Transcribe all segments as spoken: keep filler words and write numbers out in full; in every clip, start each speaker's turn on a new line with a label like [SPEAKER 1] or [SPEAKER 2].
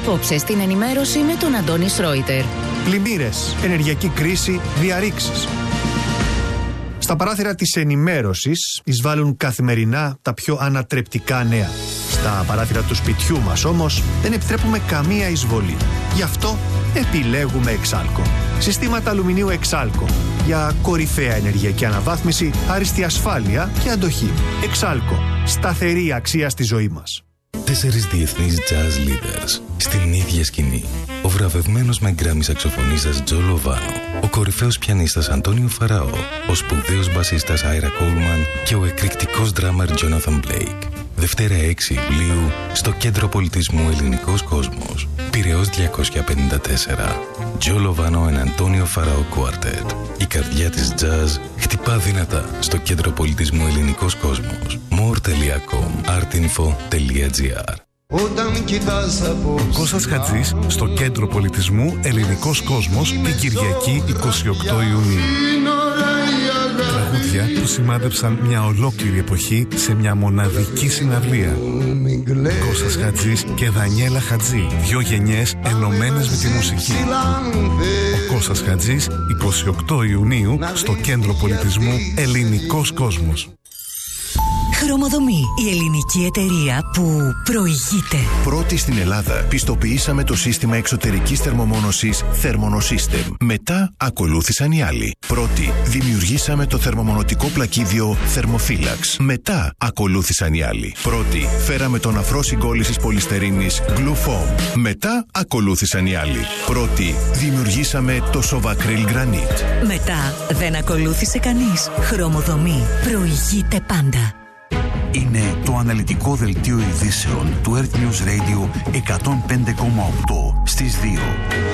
[SPEAKER 1] Απόψε στην ενημέρωση με τον Αντώνη Σρόιτερ.
[SPEAKER 2] Πλημμύρες, ενεργειακή κρίση, διαρρήξεις. Στα παράθυρα της ενημέρωσης εισβάλλουν καθημερινά τα πιο ανατρεπτικά νέα. Στα παράθυρα του σπιτιού μας όμως δεν επιτρέπουμε καμία εισβολή. Γι' αυτό επιλέγουμε Εξάλκο. Συστήματα αλουμινίου Εξάλκο. Για κορυφαία ενεργειακή αναβάθμιση, άριστη ασφάλεια και αντοχή. Εξάλκο. Σταθερή αξία στη ζωή μας.
[SPEAKER 3] Τέσσερις διεθνείς jazz leaders στην ίδια σκηνή. Ο βραβευμένος με γκράμι σαξοφωνίστας Τζο Λοβάνο, ο κορυφαίος πιανίστας Αντώνιο Φαραώ, ο σπουδαίος μπασίστας Άιρα Κόλμαν και ο εκρηκτικός ντράμαρ Τζόναθαν Μπλέικ. Δευτέρα έξι Ιουλίου στο Κέντρο Πολιτισμού Ελληνικός Κόσμος. Πειραιώς διακόσια πενήντα τέσσερα. Τζο Λοβάνο and Αντώνιο Φαραώ Quartet. Η καρδιά της jazz χτυπά δυνατά στο Κέντρο Πολιτισμού Ελληνικός Κόσμος. more τελεία com artinfo τελεία gr.
[SPEAKER 4] Ο Κώστας Χατζής στο Κέντρο Πολιτισμού Ελληνικός Κόσμος την Κυριακή εικοστή ογδόη Ιουνίου. Τραγούδια που σημάδεψαν μια ολόκληρη εποχή σε μια μοναδική συναυλία. Κώστας Χατζής και Δανιέλα Χατζή, δυο γενιές ενωμένες με τη μουσική. Ο Κώστας Χατζής εικοστή ογδόη Ιουνίου στο Κέντρο Πολιτισμού Ελληνικός Κόσμος.
[SPEAKER 5] Χρωμοδομή, η ελληνική εταιρεία που προηγείται.
[SPEAKER 6] Πρώτη στην Ελλάδα πιστοποιήσαμε το σύστημα εξωτερικής θερμομόνωσης Thermonosystem. Μετά ακολούθησαν οι άλλοι. Πρώτη δημιουργήσαμε το θερμομονωτικό πλακίδιο Thermophilax. Μετά ακολούθησαν οι άλλοι. Πρώτη φέραμε τον αφρό συγκόλλησης πολυστερίνης Glue Foam. Μετά ακολούθησαν οι άλλοι. Πρώτη δημιουργήσαμε το Sovacryl Granite.
[SPEAKER 5] Μετά δεν ακολούθησε κανείς. Χρωμοδομή, προηγείται πάντα.
[SPEAKER 7] Είναι το αναλυτικό δελτίο ειδήσεων του Earth News Radio εκατόν πέντε κόμμα οκτώ στις δύο.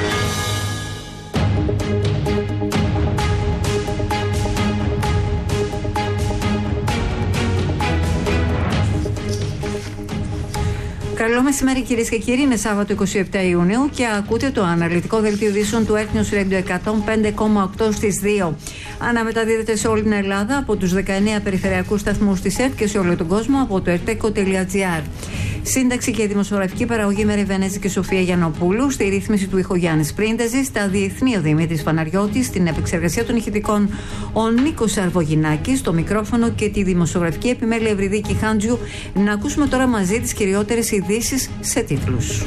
[SPEAKER 8] Καλό μεσημέρι κυρίες και κύριοι, είναι Σάββατο εικοστή εβδόμη Ιουνίου και ακούτε το αναλυτικό δελτίο ειδήσεων του Earth News Radio εκατόν πέντε κόμμα οκτώ στις δύο. Αναμεταδίδεται σε όλη την Ελλάδα από τους δεκαεννέα περιφερειακούς σταθμούς της ΕΡΤ και σε όλο τον κόσμο από το ερτέκο τελεία gr. Σύνταξη και δημοσιογραφική παραγωγή Μέρη Βενέζη και Σοφία Γιαννοπούλου, στη ρύθμιση του ήχου Γιάννης Πρίντεζη, στα διεθνή ο Δημήτρης Παναγιώτης, στην επεξεργασία των ηχητικών ο Νίκος Αρβογινάκης, στο μικρόφωνο και τη δημοσιογραφική επιμέλεια Ευρυδίκη Χάντζιου. Να ακούσουμε τώρα μαζί τις κυριότερες ειδήσεις σε τίτλους.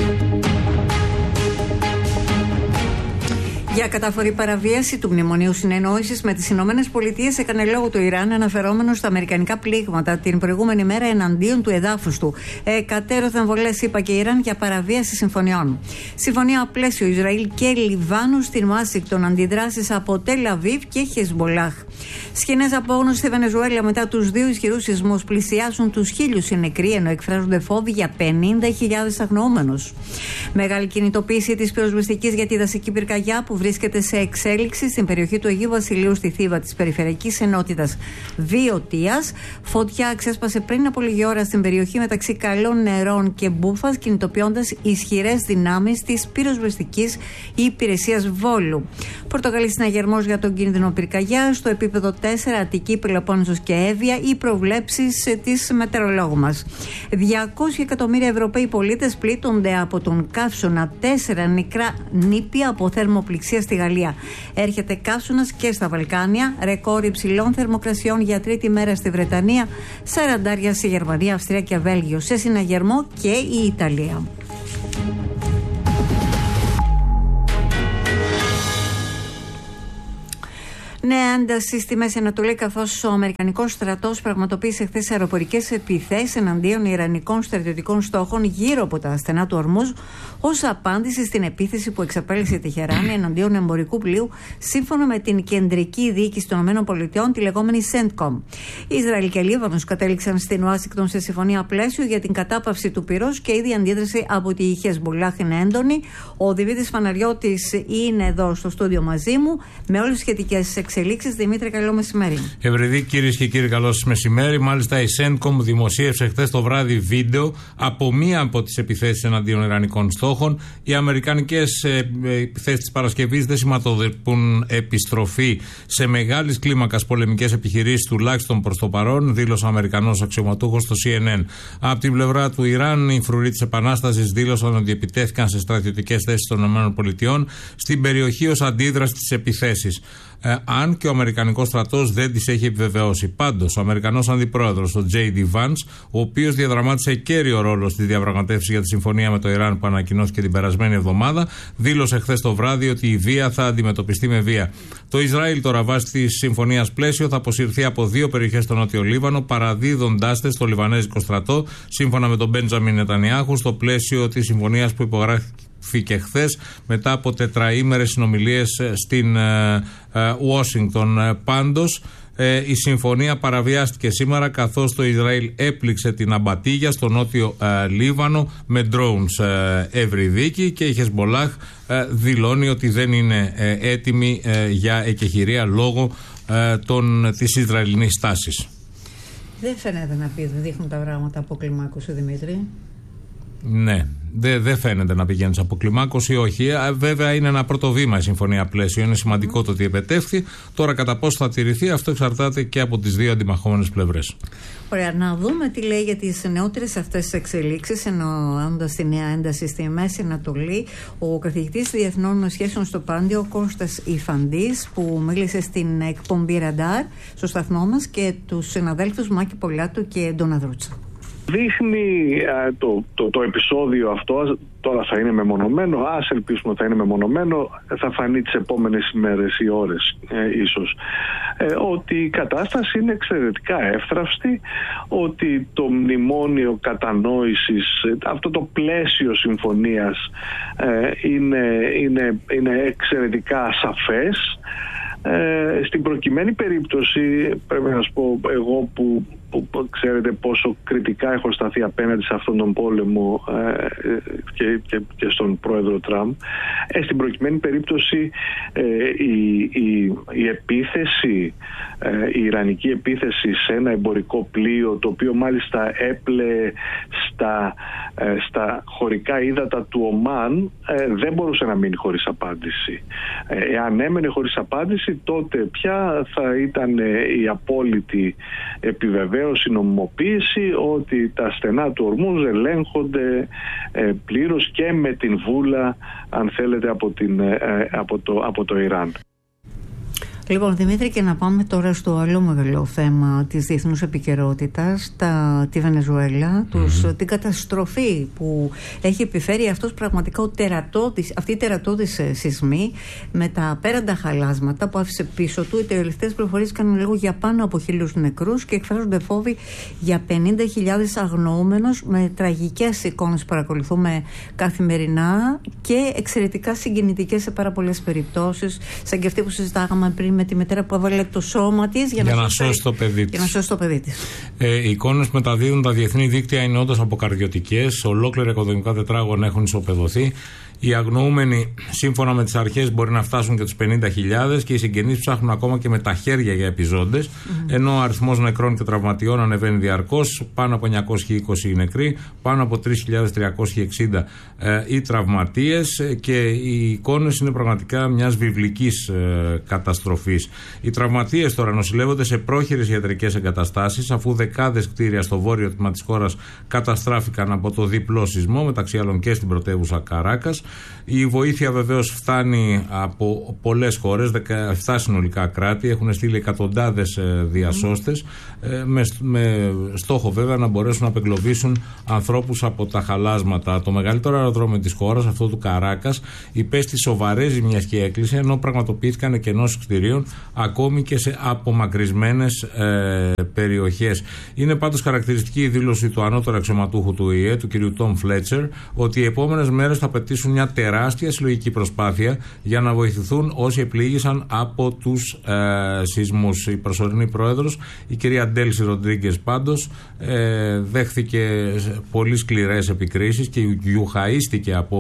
[SPEAKER 8] Για κατάφορη παραβίαση του Μνημονίου Συνεννόησης με τις Ηνωμένες Πολιτείες έκανε λόγο το Ιράν, αναφερόμενο στα αμερικανικά πλήγματα την προηγούμενη μέρα εναντίον του εδάφους του. Εκατέρωθεν βολές, είπα, και Ιράν για παραβίαση συμφωνιών. Συμφωνία πλαίσιο Ισραήλ και Λιβάνου στην Ουάσιγκτον, αντιδράσεις από Τελ Αβίβ και Χεσμολάχ. Σκηνές απόγνωση στη Βενεζουέλα μετά τους δύο ισχυρούς σεισμούς, πλησιάσουν τους χίλιους οι νεκροί, ενώ εκφράζονται φόβοι για πενήντα χιλιάδες αγνοούμενους. Μεγάλη κινητοποίηση της πυροσβεστικής για τη δασική πυρκαγιά που βρίσκεται σε εξέλιξη στην περιοχή του Αγίου Βασιλείου στη Θήβα της Περιφερειακής Ενότητας Βιωτίας. Φωτιά ξέσπασε πριν από λίγη ώρα στην περιοχή μεταξύ Καλών Νερών και Μπούφας, κινητοποιώντας ισχυρές δυνάμεις της πυροσβεστικής υπηρεσίας Βόλου. Πορτογαλή συναγερμός για τον κίνδυνο πυρκαγιά. Στο επίπεδο τέσσερα Αττική, Πελοπόννησος και Εύβοια, οι προβλέψεις της μετεωρολόγου μας. διακόσια εκατομμύρια Ευρωπαίοι πολίτες πλήττονται από τον καύσωνα. Τέσσερα νεκρά νήπια από θερμοπληξία στη Γαλλία. Έρχεται καύσωνας και στα Βαλκάνια. Ρεκόρ υψηλών θερμοκρασιών για τρίτη μέρα στη Βρετανία. Σαραντάρια στη Γερμανία, Αυστρία και Βέλγιο. Σε συναγερμό και η Ιταλία. Νέα ένταση στη Μέση Ανατολή, καθώς ο Αμερικανικός στρατός πραγματοποίησε χθες αεροπορικές επιθέσεις εναντίον Ιρανικών στρατιωτικών στόχων γύρω από τα στενά του Ορμούζ, ως απάντηση στην επίθεση που εξαπέλυσε η Τεχεράνη εναντίον εμπορικού πλοίου, σύμφωνα με την κεντρική διοίκηση των ΗΠΑ, τη λεγόμενη CENTCOM. Ισραήλ και Λίβανος κατέληξαν στην Ουάσιγκτον σε συμφωνία πλαίσιο για την κατάπαυση του πυρός και ήδη αντίδραση από τη Χεσμολάχ είναι έντονη. Ο Δημήτρης Παναγιώτης είναι εδώ στο στούντιο μαζί μου με όλες τις σχετικές εξελίξεις. εξελίξεις. Δημήτρη, καλό μεσημέρι.
[SPEAKER 9] Ευρεδί, κυρίες και κύριοι, καλό μεσημέρι. Μάλιστα, η Centcom δημοσίευσε χθες το βράδυ βίντεο από μία από τις επιθέσεις εναντίον ιρανικών στόχων. Οι αμερικανικές επιθέσεις της Παρασκευής δεν σηματοδοτούν επιστροφή σε μεγάλης κλίμακας πολεμικές επιχειρήσεις, τουλάχιστον προς το παρόν, δήλωσε ο Αμερικανός αξιωματούχος στο σι εν εν. Από την πλευρά του Ιράν, οι φρουροί της Επανάστασης δήλωσαν ότι επιτέθηκαν σε στρατιωτικές θέσεις των ΗΠΑ στην περιοχή ως αντίδραση στις επιθέσεις. Ε, αν και ο Αμερικανικός στρατός δεν τις έχει επιβεβαιώσει. Πάντως, ο Αμερικανός Αντιπρόεδρος, ο τζέι ντι Vance, ο οποίος διαδραμάτισε κέριο ρόλο στις διαπραγματεύσεις για τη συμφωνία με το Ιράν που ανακοινώθηκε την περασμένη εβδομάδα, δήλωσε χθες το βράδυ ότι η βία θα αντιμετωπιστεί με βία. Το Ισραήλ, τώρα βάσει της συμφωνίας πλαίσιο, θα αποσυρθεί από δύο περιοχές στο Νότιο Λίβανο, παραδίδοντάς τες στο Λιβανέζικο στρατό, σύμφωνα με τον Μπέντζαμιν Νετανιάχου, στο πλαίσιο της συμφωνίας που υπογράφηκε χθες μετά από τετραήμερες συνομιλίες στην Ουάσιγκτον. Uh, uh, Πάντως, uh, η συμφωνία παραβιάστηκε σήμερα, καθώς το Ισραήλ έπληξε την Αμπατίγια στο νότιο uh, Λίβανο με drones uh, ευρυδίκη, και η Χεσμολάχ uh, δηλώνει ότι δεν είναι uh, έτοιμη uh, για εκεχηρία λόγω uh, των, της Ισραηλινής στάσης.
[SPEAKER 8] Δεν φαίνεται να πει, δεν δείχνουν τα πράγματα από κλιμάκωση, Δημήτρη.
[SPEAKER 9] Ναι, δεν δε φαίνεται να πηγαίνει σε αποκλιμάκωση, όχι. Βέβαια, είναι ένα πρώτο βήμα η συμφωνία πλαίσιο. Είναι σημαντικό mm. το ότι επετεύχθη. Τώρα, κατά πόσο θα τηρηθεί, αυτό εξαρτάται και από τις δύο αντιμαχόμενες πλευρές.
[SPEAKER 8] Ωραία, να δούμε τι λέει για τις νεότερες αυτές εξελίξεις, εννοώντας τη νέα ένταση στη Μέση Ανατολή. Ο καθηγητής διεθνών σχέσεων στο Πάντιο, Κώστας Ιφαντής, που μίλησε στην εκπομπή Ραντάρ στο σταθμό μας, και τους συναδέλφους Μάκη Πολάτου και Ντόνα Δρούτσα.
[SPEAKER 10] Δείχνει α, το, το, το επεισόδιο αυτό, τώρα θα είναι μεμονωμένο, ας ελπίσουμε θα είναι μεμονωμένο, θα φανεί τις επόμενες ημέρες ή ώρες ε, ίσως, ε, ότι η κατάσταση είναι εξαιρετικά εύθραυστη, ότι το μνημόνιο κατανόησης, αυτό το πλαίσιο συμφωνίας ε, είναι, είναι, είναι εξαιρετικά σαφές. Ε, στην προκειμένη περίπτωση, πρέπει να σας πω, εγώ που, που, που ξέρετε πόσο κριτικά έχω σταθεί απέναντι σε αυτόν τον πόλεμο ε, και, και, και στον πρόεδρο Τραμπ, ε, στην προκειμένη περίπτωση ε, η, η, η επίθεση, ε, η ιρανική επίθεση σε ένα εμπορικό πλοίο, το οποίο μάλιστα έπλεε στα, ε, στα χωρικά ύδατα του Ομάν, ε, δεν μπορούσε να μείνει χωρίς απάντηση. Ε, εάν έμενε χωρίς απάντηση, τότε πια θα ήταν η απόλυτη επιβεβαίωση, νομιμοποίηση ότι τα στενά του Ορμούζ ελέγχονται ε, πλήρως και με την βούλα, αν θέλετε, από, την, ε, από, το, από το Ιράν.
[SPEAKER 8] Λοιπόν, Δημήτρη, και να πάμε τώρα στο άλλο μεγάλο θέμα της διεθνούς επικαιρότητας, τα, τη Βενεζουέλα, τους, mm-hmm. την καταστροφή που έχει επιφέρει αυτός πραγματικά ο τερατώδης, αυτή η τερατώδης σεισμή, με τα απέραντα χαλάσματα που άφησε πίσω του. Οι τελευταίες πληροφορίες κάνουν λίγο για πάνω από χίλιους νεκρούς και εκφράζονται φόβοι για πενήντα χιλιάδες αγνοούμενους, με τραγικές εικόνες που παρακολουθούμε καθημερινά και εξαιρετικά συγκινητικές σε πάρα πολλές περιπτώσεις, σαν και αυτή που συζητάγαμε πριν με τη μητέρα που έβαλε το σώμα της για, για να, να σώσει το παιδί της. Για να σώσει το παιδί της.
[SPEAKER 9] Ε, οι εικόνες που μεταδίδουν τα διεθνή δίκτυα είναι όντως αποκαρδιωτικές. Ολόκληρα οικοδομικά τετράγωνα έχουν ισοπεδωθεί. Οι αγνοούμενοι, σύμφωνα με τις αρχές, μπορεί να φτάσουν και τους πενήντα χιλιάδες, και οι συγγενείς ψάχνουν ακόμα και με τα χέρια για επιζώντες, mm-hmm. ενώ ο αριθμός νεκρών και τραυματιών ανεβαίνει διαρκώς. Πάνω από εννιακόσιοι είκοσι οι νεκροί, πάνω από τρεις χιλιάδες τριακόσιοι εξήντα ε, οι τραυματίες, και οι εικόνες είναι πραγματικά μιας βιβλικής ε, καταστροφής. Οι τραυματίες τώρα νοσηλεύονται σε πρόχειρες ιατρικές εγκαταστάσεις, αφού δεκάδες κτίρια στο βόρειο τμήμα της χώρας καταστράφηκαν από το διπλό σεισμό, μεταξύ άλλων και στην πρωτεύουσα Καράκας. Η βοήθεια βεβαίως φτάνει από πολλές χώρες, δεκαεπτά συνολικά κράτη, έχουν στείλει εκατοντάδες διασώστες, με, με στόχο βέβαια να μπορέσουν να απεγκλωβίσουν ανθρώπους από τα χαλάσματα. Το μεγαλύτερο αεροδρόμιο της χώρας, αυτό του Καράκας, υπέστη σοβαρές ζημιές και έκλεισε, ενώ πραγματοποιήθηκαν εκενώσεις κτηρίων ακόμη και σε απομακρυσμένες ε, περιοχές. Είναι πάντως χαρακτηριστική η δήλωση του ανώτερου αξιωματούχου του Ο Η Ε, του κ. Τόμ Φλέτσερ, ότι οι επόμενες μέρες θα απαιτήσουν μια τεράστια συλλογική προσπάθεια για να βοηθηθούν όσοι επλήγησαν από τους ε, σεισμούς. Η προσωρινή πρόεδρος, η κυρία Ντέλση Ροντρίγκες, πάντως ε, δέχθηκε πολύ σκληρές επικρίσεις και γιουχαίστηκε από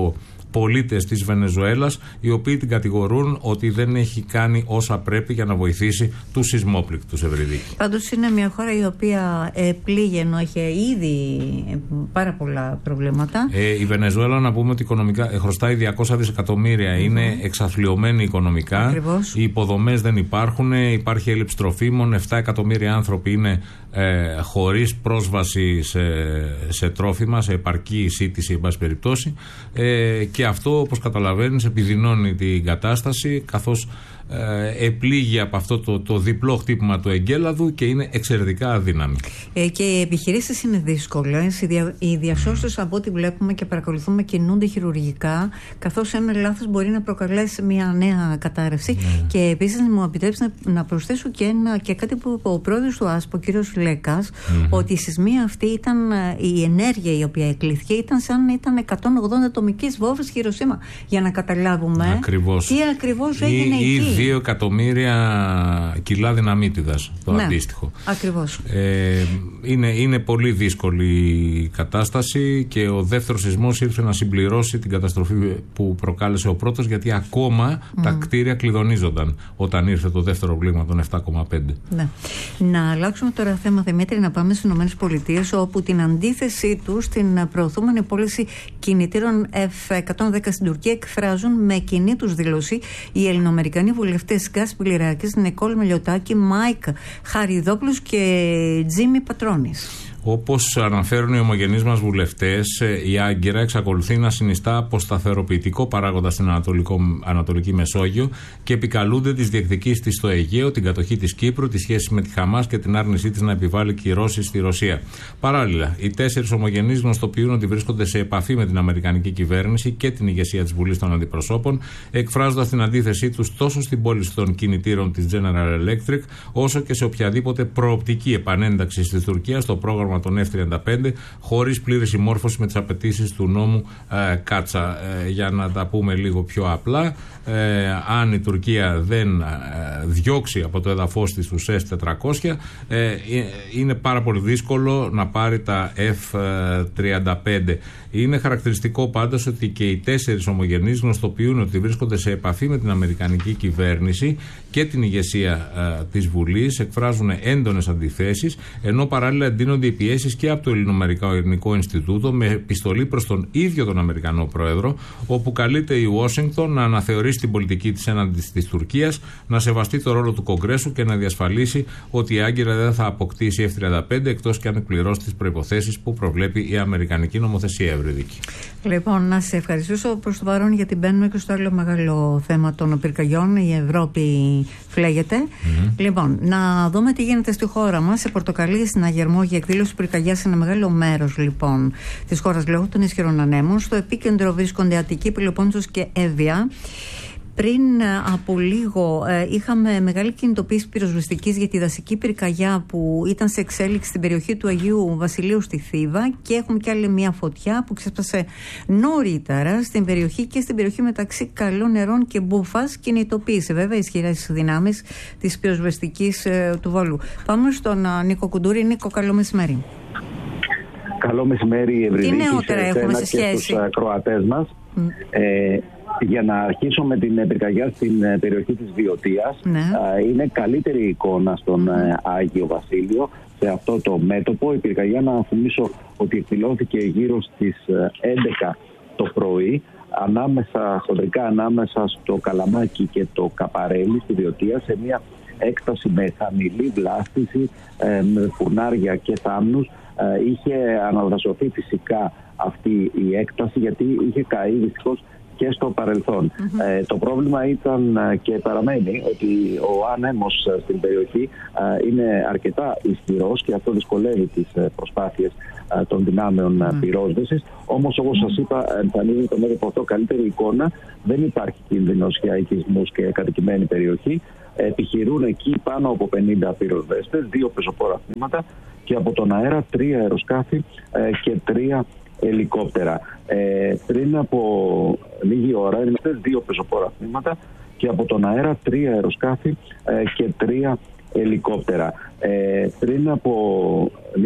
[SPEAKER 9] πολίτες της Βενεζουέλας, οι οποίοι την κατηγορούν ότι δεν έχει κάνει όσα πρέπει για να βοηθήσει τους σεισμόπληκτους, Ευρυδίκη.
[SPEAKER 8] Πάντως είναι μια χώρα η οποία ε, πλήγει, ενώ είχε ήδη πάρα πολλά προβλήματα.
[SPEAKER 9] Ε, η Βενεζουέλα, να πούμε ότι οικονομικά ε, χρωστάει διακόσια δισεκατομμύρια, mm-hmm. είναι εξαθλιωμένη οικονομικά.
[SPEAKER 8] Ακριβώς.
[SPEAKER 9] Οι υποδομές δεν υπάρχουν, υπάρχει έλλειψη τροφίμων, επτά εκατομμύρια άνθρωποι είναι ε, χωρίς πρόσβαση σε, σε τρόφιμα, σε επαρκή σύντηση, εν πάση περιπτώσει. Ε, και αυτό, όπως καταλαβαίνεις, επιδεινώνει την κατάσταση, καθώς ε, επλήγει από αυτό το, το διπλό χτύπημα του εγκέλαδου και είναι εξαιρετικά αδύναμη.
[SPEAKER 8] Ε, και οι επιχειρήσεις είναι δύσκολες. Οι, δια, οι διασώστες, mm. από ό,τι βλέπουμε και παρακολουθούμε, κινούνται χειρουργικά, καθώς ένα λάθος μπορεί να προκαλέσει μια νέα κατάρρευση. Mm. Και επίσης μου επιτρέψει να, να προσθέσω και, ένα, και κάτι που είπε ο πρόεδρος του ΑΣΠ, ο κύριος Λέκας, mm-hmm. ότι η σεισμή αυτή ήταν, η ενέργεια η οποία εκλήθηκε ήταν σαν ήταν εκατόν ογδόντα ατομικές βόμβες Χιροσίμα. Για να καταλάβουμε
[SPEAKER 9] ακριβώς.
[SPEAKER 8] τι ακριβώς έγινε
[SPEAKER 9] ή,
[SPEAKER 8] εκεί.
[SPEAKER 9] Δύο εκατομμύρια κιλά δυναμίτιδας το ναι, αντίστοιχο.
[SPEAKER 8] Ακριβώς.
[SPEAKER 9] Ε, είναι, είναι πολύ δύσκολη η κατάσταση και ο δεύτερος σεισμός ήρθε να συμπληρώσει την καταστροφή που προκάλεσε ο πρώτος, γιατί ακόμα mm. τα κτίρια κλειδονίζονταν όταν ήρθε το δεύτερο πλήγμα των επτά κόμμα πέντε.
[SPEAKER 8] Ναι. Να αλλάξουμε τώρα θέμα, Δημήτρη, να πάμε στις ΗΠΑ, όπου την αντίθεσή τους στην προωθούμενη πώληση κινητήρων εφ εκατόν δέκα στην Τουρκία εκφράζουν με κοινή τους δήλωση οι ελληνοαμερικανοί βουλευτές Γκάς Πιλιράκης, Νικόλ Μελιωτάκη, Μάικ Χαριδόπουλος και Τζίμι Πατρώνης.
[SPEAKER 9] Όπως αναφέρουν οι ομογενείς μας βουλευτές, η Άγκυρα εξακολουθεί να συνιστά αποσταθεροποιητικό παράγοντα στην Ανατολική Μεσόγειο και επικαλούνται τις διεκδικήσεις της στο Αιγαίο, την κατοχή της Κύπρου, τη σχέση με τη Χαμάς και την άρνησή της να επιβάλλει κυρώσεις στη Ρωσία. Παράλληλα, οι τέσσερις ομογενείς γνωστοποιούν ότι βρίσκονται σε επαφή με την Αμερικανική κυβέρνηση και την ηγεσία της Βουλής των Αντιπροσώπων, εκφράζοντας την αντίθεσή τους τόσο στην πώληση των κινητήρων της General Electric, όσο και σε οποιαδήποτε προοπτική επανένταξη της Τουρκίας στο πρόγραμμα των εφ τριάντα πέντε, χωρίς πλήρη συμμόρφωση με τις απαιτήσεις του νόμου ε, Κάτσα. Ε, για να τα πούμε λίγο πιο απλά, ε, αν η Τουρκία δεν ε, διώξει από το έδαφος της τους ες τετρακόσια, ε, είναι πάρα πολύ δύσκολο να πάρει τα εφ τριάντα πέντε. Είναι χαρακτηριστικό πάντως ότι και οι τέσσερις ομογενείς γνωστοποιούν ότι βρίσκονται σε επαφή με την Αμερικανική κυβέρνηση και την ηγεσία ε, της Βουλής, εκφράζουν έντονες αντιθέσεις, ενώ παράλληλα εντείνονται οι πιέσεις και από το Ελληνοαμερικανικό Ινστιτούτο με επιστολή προς τον ίδιο τον Αμερικανό Πρόεδρο, όπου καλείται η Ουάσιγκτον να αναθεωρήσει την πολιτική της έναντι της Τουρκίας, να σεβαστεί το ρόλο του Κογκρέσου και να διασφαλίσει ότι η Άγκυρα δεν θα αποκτήσει εφ τριάντα πέντε εκτός και αν εκπληρώσει τις προϋποθέσεις που προβλέπει η Αμερικανική νομοθεσία. Ευρυδίκη.
[SPEAKER 8] Λοιπόν, να σε ευχαριστήσω προς το παρόν, γιατί μπαίνουμε και στο άλλο μεγάλο θέμα των πυρκαγιών. Η Ευρώπη φλέγεται. Mm-hmm. Λοιπόν, να δούμε τι γίνεται στη χώρα μας. Σε Πορτοκαλί, στην Αγερμό, για εκδήλωση πυρκαγιά σε ένα μεγάλο μέρος λοιπόν της χώρας λόγω των ισχυρών ανέμων. Στο επίκεντρο βρίσκονται Αττική, Πελοπόννησος και Εύβοια. Πριν από λίγο ε, είχαμε μεγάλη κινητοποίηση πυροσβεστικής για τη δασική πυρκαγιά που ήταν σε εξέλιξη στην περιοχή του Αγίου Βασιλείου στη Θήβα, και έχουμε και άλλη μια φωτιά που ξέσπασε νωρίτερα στην περιοχή και στην περιοχή μεταξύ Καλών Νερών και Μπούφας. Κινητοποίησε βέβαια ισχυρές δυνάμεις της πυροσβεστικής ε, του Βόλου. Πάμε στον uh, Νίκο Κουντούρη. Νίκο, καλό μεσημέρι.
[SPEAKER 11] Καλό μεσημέρι, Ευρυδίκη.
[SPEAKER 8] Τι νεότερα έχουμε σε σχέση?
[SPEAKER 11] Και στους ακροατές μας. Mm. Ε, Για να αρχίσω με την πυρκαγιά στην περιοχή της Βιωτίας, ναι. είναι καλύτερη εικόνα στον Άγιο Βασίλειο, σε αυτό το μέτωπο. Η πυρκαγιά, να θυμίσω ότι εκδηλώθηκε γύρω στις έντεκα το πρωί, ανάμεσα, χοντρικά ανάμεσα στο Καλαμάκι και το Καπαρέλι στη Βιωτία, σε μια έκταση με χαμηλή βλάστηση, με φουρνάρια και θάμνους. Είχε αναδασωθεί φυσικά αυτή η έκταση, γιατί είχε καεί δυστυχώς και στο παρελθόν. Mm-hmm. Ε, το πρόβλημα ήταν και παραμένει ότι ο άνεμος στην περιοχή ε, είναι αρκετά ισχυρός και αυτό δυσκολεύει τις προσπάθειες ε, των δυνάμεων mm-hmm. πυρόσβεσης. Όμως, όπως σας είπα, εμφανίζει το μέτωπο αυτό καλύτερη εικόνα. Δεν υπάρχει κίνδυνος για οικισμούς και κατοικημένη περιοχή. Επιχειρούν εκεί πάνω από πενήντα πυροσβέστες, δύο πεζοφόρα τμήματα και από τον αέρα τρία αεροσκάφη ε, και τρία ελικόπτερα. Ε, πριν από λίγη ώρα είμαστε δύο πεζοφόρα τμήματα και από τον αέρα τρία αεροσκάφη ε, και τρία ελικόπτερα. Ε, πριν από